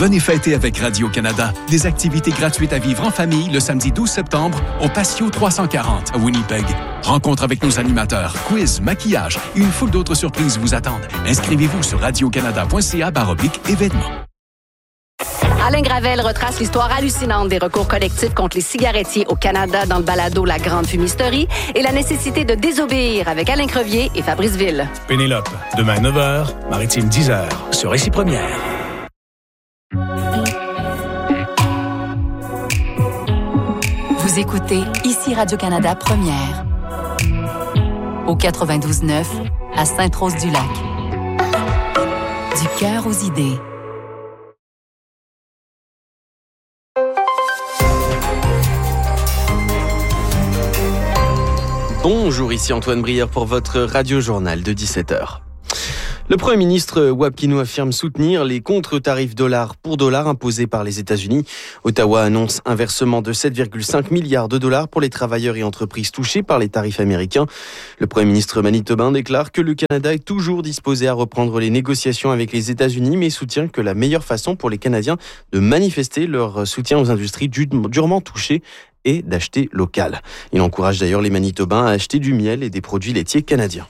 Venez fêter avec Radio-Canada. Des activités gratuites à vivre en famille le samedi 12 septembre au Patio 340 à Winnipeg. Rencontre avec nos animateurs, quiz, maquillage et une foule d'autres surprises vous attendent. Inscrivez-vous sur radiocanada.ca/événements. Alain Gravel retrace l'histoire hallucinante des recours collectifs contre les cigarettiers au Canada dans le balado La Grande Fumisterie et la nécessité de désobéir avec Alain Crevier et Fabrice Ville. Pénélope, demain 9h, Maritime 10h, sur Récit Première. Vous écoutez ici Radio-Canada Première. Au 92.9, à Sainte-Rose-du-Lac. Du cœur aux idées. Bonjour, ici Antoine Brière pour votre radio-journal de 17h. Le Premier ministre Wapkinew affirme soutenir les contre-tarifs dollar pour dollar imposés par les États-Unis. Ottawa annonce un versement de 7,5 milliards de dollars pour les travailleurs et entreprises touchés par les tarifs américains. Le Premier ministre manitobain déclare que le Canada est toujours disposé à reprendre les négociations avec les États-Unis, mais soutient que la meilleure façon pour les Canadiens de manifester leur soutien aux industries durement touchées est d'acheter local. Il encourage d'ailleurs les Manitobains à acheter du miel et des produits laitiers canadiens.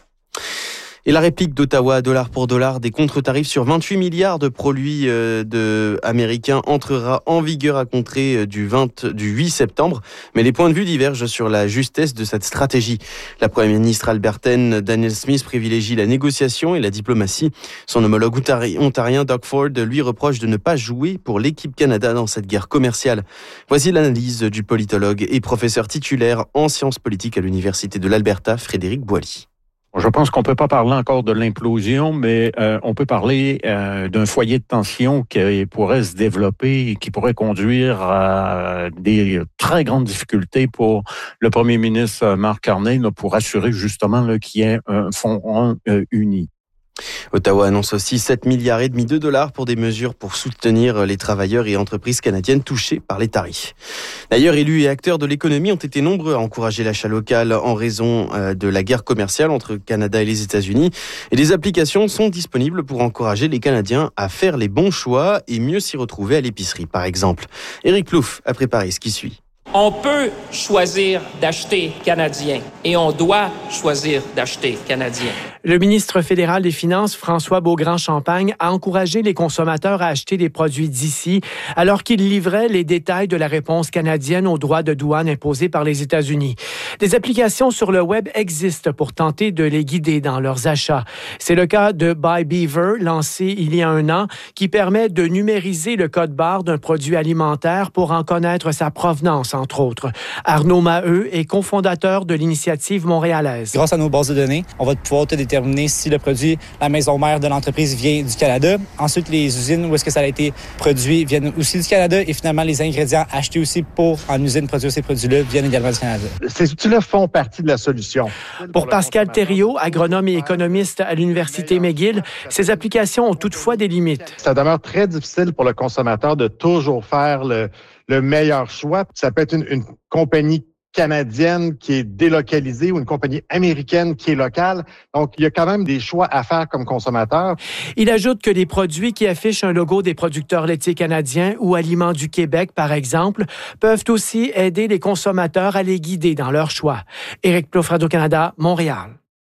Et la réplique d'Ottawa, dollar pour dollar, des contre-tarifs sur 28 milliards de produits américains entrera en vigueur à compter du 8 septembre. Mais les points de vue divergent sur la justesse de cette stratégie. La première ministre albertaine Danielle Smith privilégie la négociation et la diplomatie. Son homologue ontarien Doug Ford lui reproche de ne pas jouer pour l'équipe Canada dans cette guerre commerciale. Voici l'analyse du politologue et professeur titulaire en sciences politiques à l'Université de l'Alberta, Frédéric Boily. Je pense qu'on ne peut pas parler encore de l'implosion, mais on peut parler d'un foyer de tension qui pourrait se développer et qui pourrait conduire à des très grandes difficultés pour le premier ministre Mark Carney pour assurer justement qu'il y ait un front uni. Ottawa annonce aussi 7,5 milliards de dollars pour des mesures pour soutenir les travailleurs et entreprises canadiennes touchés par les tarifs. D'ailleurs, élus et acteurs de l'économie ont été nombreux à encourager l'achat local en raison de la guerre commerciale entre Canada et les États-Unis. Et des applications sont disponibles pour encourager les Canadiens à faire les bons choix et mieux s'y retrouver à l'épicerie, par exemple. Éric Plouffe a préparé ce qui suit. On peut choisir d'acheter canadien et on doit choisir d'acheter canadien. Le ministre fédéral des Finances, François Beaugrand-Champagne, a encouragé les consommateurs à acheter des produits d'ici alors qu'il livrait les détails de la réponse canadienne aux droits de douane imposés par les États-Unis. Des applications sur le web existent pour tenter de les guider dans leurs achats. C'est le cas de Buy Beaver, lancé il y a 1 an, qui permet de numériser le code barre d'un produit alimentaire pour en connaître sa provenance, entre autres. Arnaud Maheu est cofondateur de l'initiative montréalaise. Grâce à nos bases de données, on va pouvoir déterminer si le produit, la maison mère de l'entreprise vient du Canada. Ensuite, les usines où est-ce que ça a été produit viennent aussi du Canada et finalement, les ingrédients achetés aussi pour en usine produire ces produits-là viennent également du Canada. Ces outils-là font partie de la solution. Pour Pascal Thériault, agronome et économiste à l'Université McGill, ces applications ont toutefois des limites. Ça demeure très difficile pour le consommateur de toujours faire le meilleur choix. Ça peut être une compagnie canadienne qui est délocalisée ou une compagnie américaine qui est locale. Donc, il y a quand même des choix à faire comme consommateur. Il ajoute que les produits qui affichent un logo des producteurs laitiers canadiens ou Aliments du Québec, par exemple, peuvent aussi aider les consommateurs à les guider dans leur choix. Éric Plouffe, Radio-Canada, Montréal.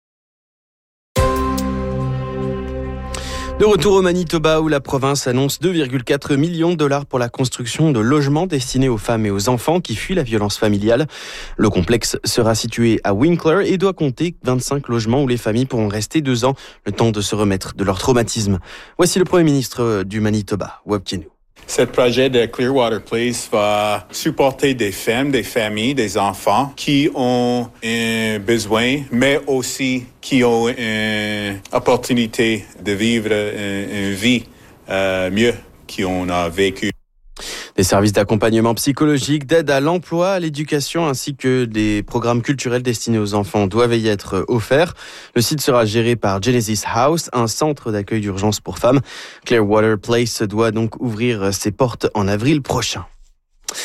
De retour au Manitoba où la province annonce 2,4 millions de dollars pour la construction de logements destinés aux femmes et aux enfants qui fuient la violence familiale. Le complexe sera situé à Winkler et doit compter 25 logements où les familles pourront rester 2 ans, le temps de se remettre de leur traumatisme. Voici le Premier ministre du Manitoba, Wapkinew. Ce projet de Clearwater Place va supporter des femmes, des familles, des enfants qui ont un besoin, mais aussi qui ont une opportunité de vivre une vie mieux qu'on a vécu. Des services d'accompagnement psychologique, d'aide à l'emploi, à l'éducation ainsi que des programmes culturels destinés aux enfants doivent y être offerts. Le site sera géré par Genesis House, un centre d'accueil d'urgence pour femmes. Clearwater Place doit donc ouvrir ses portes en avril prochain.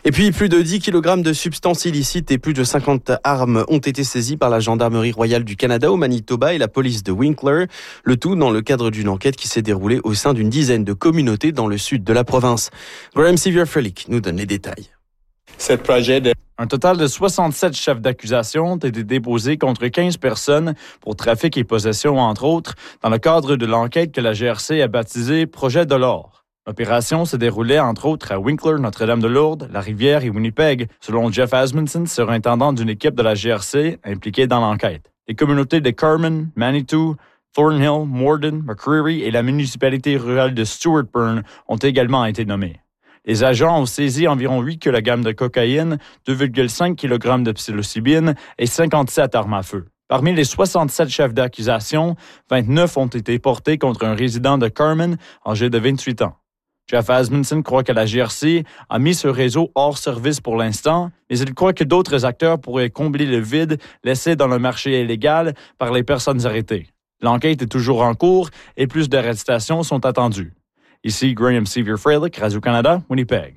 Et puis, plus de 10 kg de substances illicites et plus de 50 armes ont été saisies par la Gendarmerie royale du Canada au Manitoba et la police de Winkler. Le tout dans le cadre d'une enquête qui s'est déroulée au sein d'une dizaine de communautés dans le sud de la province. Graham Sevier-Frelick nous donne les détails. Un total de 67 chefs d'accusation ont été déposés contre 15 personnes pour trafic et possession, entre autres, dans le cadre de l'enquête que la GRC a baptisée « Projet de l'or ». L'opération se déroulait, entre autres, à Winkler, Notre-Dame-de-Lourdes, La Rivière et Winnipeg, selon Jeff Asmundson, surintendant d'une équipe de la GRC impliquée dans l'enquête. Les communautés de Carman, Manitou, Thornhill, Morden, McCreary et la municipalité rurale de Stewartburn ont également été nommées. Les agents ont saisi environ 8 kg de cocaïne, 2,5 kg de psilocybine et 57 armes à feu. Parmi les 67 chefs d'accusation, 29 ont été portés contre un résident de Carman, âgé de 28 ans. Jeff Asmundson croit que la GRC a mis ce réseau hors service pour l'instant, mais il croit que d'autres acteurs pourraient combler le vide laissé dans le marché illégal par les personnes arrêtées. L'enquête est toujours en cours et plus d'arrestations sont attendues. Ici Graham Sevier-Frelick, Radio-Canada, Winnipeg.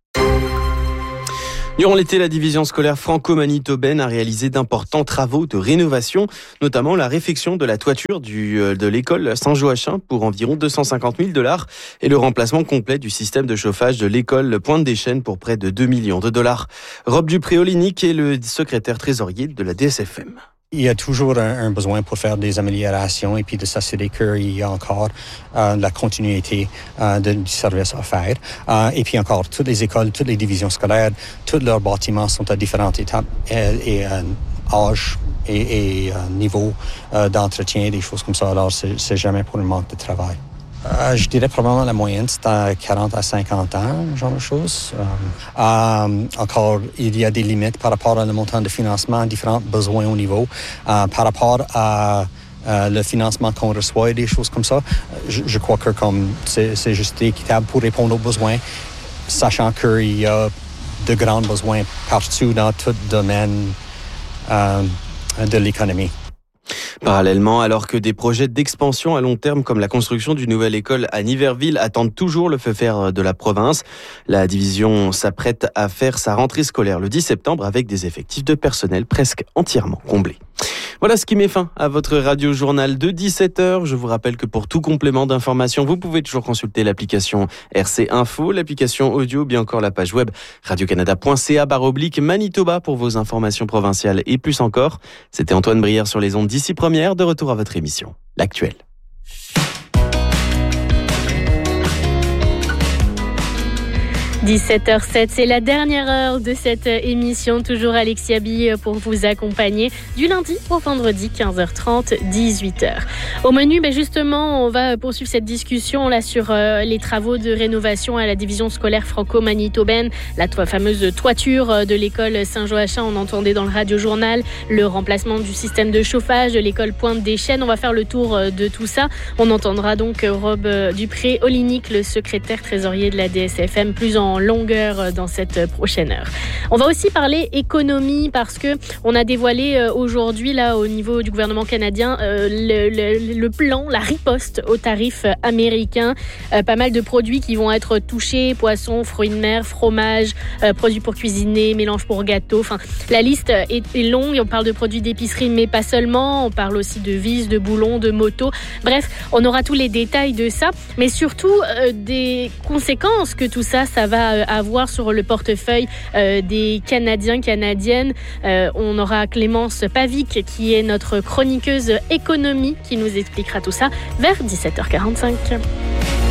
Durant l'été, la division scolaire franco-manitobaine a réalisé d'importants travaux de rénovation, notamment la réfection de la toiture de l'école Saint-Joachim pour environ 250 000 $ et le remplacement complet du système de chauffage de l'école Pointe-des-Chênes pour près de 2 millions de $. Rob Dupré-Olinick est le secrétaire trésorier de la DSFM. Il y a toujours un besoin pour faire des améliorations et puis de s'assurer qu'il y a encore la continuité du service offert. Et puis encore, toutes les écoles, toutes les divisions scolaires, tous leurs bâtiments sont à différentes étapes et âge et niveau d'entretien, des choses comme ça. Alors, c'est jamais pour le manque de travail. Je dirais probablement la moyenne, c'est à 40 à 50 ans, genre de choses. Encore, il y a des limites par rapport à le montant de financement, différents besoins au niveau. Par rapport à le financement qu'on reçoit et des choses comme ça, je crois que comme c'est juste équitable pour répondre aux besoins, sachant qu'il y a de grands besoins partout dans tout domaine de l'économie. Parallèlement, alors que des projets d'expansion à long terme comme la construction d'une nouvelle école à Niverville attendent toujours le feu vert de la province, la division s'apprête à faire sa rentrée scolaire le 10 septembre avec des effectifs de personnel presque entièrement comblés. Voilà ce qui met fin à votre radio-journal de 17h. Je vous rappelle que pour tout complément d'information, vous pouvez toujours consulter l'application RC Info, l'application audio, bien encore la page web radiocanada.ca/Manitoba pour vos informations provinciales et plus encore. C'était Antoine Brière sur les ondes d'ici première, de retour à votre émission, L'Actuel. 17h07, c'est la dernière heure de cette émission. Toujours Alexia Billy pour vous accompagner du lundi au vendredi, 15h30, 18h. Au menu, justement, on va poursuivre cette discussion là sur les travaux de rénovation à la division scolaire franco-manitobaine, la fameuse toiture de l'école Saint-Joachim, on entendait dans le radio-journal, le remplacement du système de chauffage de l'école Pointe-des-Chênes. On va faire le tour de tout ça. On entendra donc Rob Dupré-Olinick, le secrétaire trésorier de la DSFM, plus en longueur dans cette prochaine heure. On va aussi parler économie parce que on a dévoilé aujourd'hui là au niveau du gouvernement canadien le plan, la riposte aux tarifs américains. Pas mal de produits qui vont être touchés, poissons, fruits de mer, fromage, produits pour cuisiner, mélange pour gâteaux. Enfin, la liste est longue. On parle de produits d'épicerie, mais pas seulement. On parle aussi de vis, de boulons, de motos. Bref, on aura tous les détails de ça, mais surtout des conséquences que tout ça va avoir sur le portefeuille des Canadiens, Canadiennes. On aura Clémence Pavic qui est notre chroniqueuse économie qui nous expliquera tout ça vers 17h45.